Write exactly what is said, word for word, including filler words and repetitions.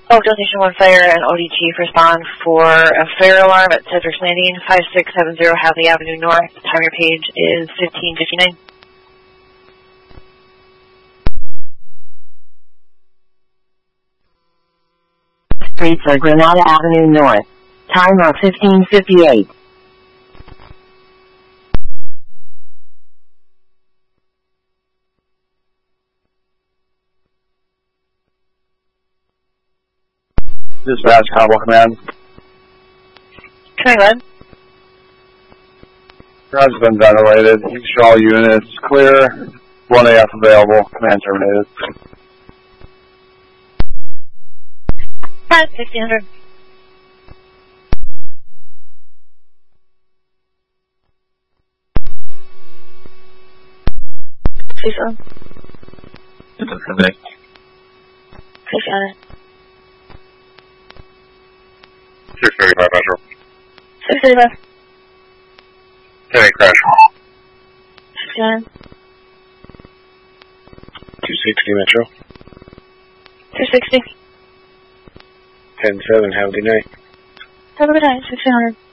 Oakdale Station one Fire and O D Chief respond for a fire alarm at Cedric Landing, five six seven zero Hadley Avenue North. The time your page is fifteen fifty-nine. Streets are Granada Avenue North. Time of fifteen fifty-eight. Dispatch, Cobble Command. Can I go ahead? Garage has been ventilated. You can show all units clear. one A F available. Command terminated. Five sixteen hundred. Please on. Connect. Please on it. six thirty-five Metro. six thirty-five. ten eight crash. sixty-nine. two sixty Metro. two sixty. ten seven, have a good night. Have a good night, sixteen hundred.